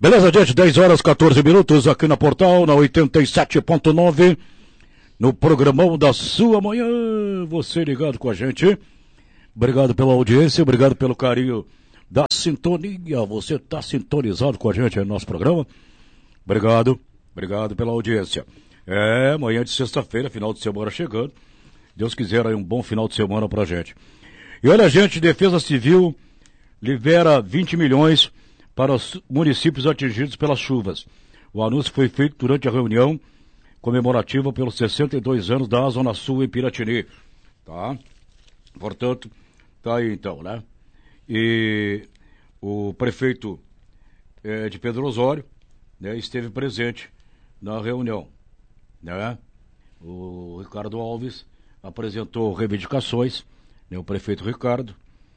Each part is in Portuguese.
Beleza, gente? 10 horas 14 minutos aqui na Portal, na 87.9, no programão da sua manhã. Você ligado com a gente. Obrigado pela audiência, obrigado pelo carinho da sintonia. Você está sintonizado com a gente no nosso programa. Obrigado pela audiência. Manhã de sexta-feira, final de semana chegando. Deus quiser aí um bom final de semana pra gente. E olha, gente, Defesa Civil libera 20 milhões para os municípios atingidos pelas chuvas. O anúncio foi feito durante a reunião comemorativa pelos 62 anos da Zona Sul em Piratini. Tá? Portanto, tá aí então, né? E o prefeito de Pedro Osório, né, esteve presente na reunião, né? O Ricardo Alves apresentou reivindicações, né? O prefeito Ricardo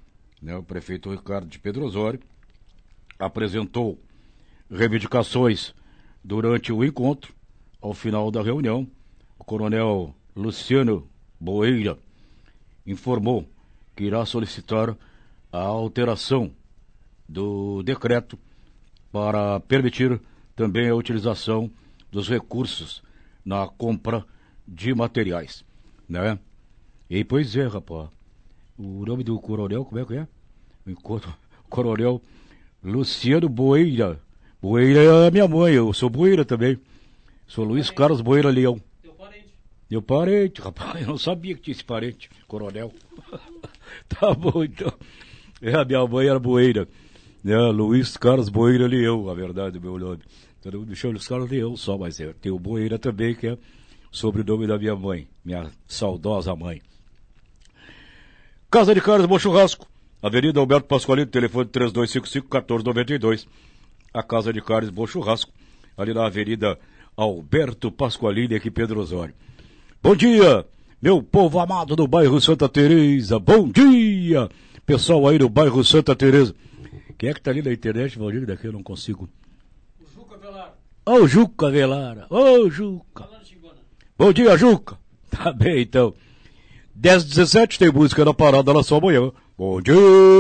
de Pedro Osório apresentou reivindicações durante o encontro. Ao final da reunião, o coronel Luciano Boeira informou que irá solicitar a alteração do decreto para permitir também a utilização dos recursos na compra de materiais, né? E pois é, rapaz, o nome do coronel, como é que é? O encontro, coronel Luciano Boeira. Boeira é a minha mãe, eu sou Boeira também. Sou Luiz Carlos Boeira Leão. Meu parente, rapaz, eu não sabia que tinha esse parente, coronel. Tá bom, então. A minha mãe era Boeira. Luiz Carlos Boeira Leão, a verdade, o meu nome. Todo mundo me chama Luiz Carlos Leão só, mas tem o Boeira também, que é sobrenome da minha mãe, minha saudosa mãe. Casa de Carnes, Bom Churrasco. Avenida Alberto Pasqualino, telefone 3255-1492. A Casa de Carnes, Bom Churrasco, ali na Avenida Alberto Pasqualini, aqui em Pedro Osório. Bom dia, meu povo amado do bairro Santa Teresa. Bom dia, pessoal aí do bairro Santa Teresa. Quem é que tá ali na internet, Valdir? Daqui eu não consigo. O Juca Velara. Ô, Juca Velara. Ô, Juca. Bom dia, Juca. Tá bem, então. 10h17 tem música na parada na sua manhã. Bom dia.